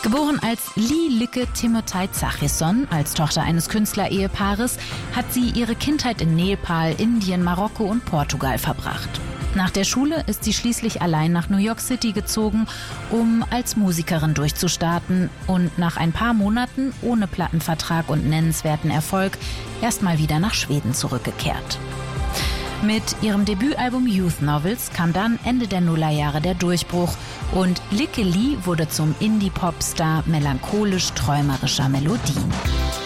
Geboren als Lee Lykke Timotei Zachrisson, als Tochter eines Künstlerehepaares, hat sie ihre Kindheit in Nepal, Indien, Marokko und Portugal verbracht. Nach der Schule ist sie schließlich allein nach New York City gezogen, um als Musikerin durchzustarten und nach ein paar Monaten ohne Plattenvertrag und nennenswerten Erfolg erstmal wieder nach Schweden zurückgekehrt. Mit ihrem Debütalbum Youth Novels kam dann Ende der Nullerjahre der Durchbruch und Lykke Li wurde zum Indie-Pop-Star melancholisch-träumerischer Melodien.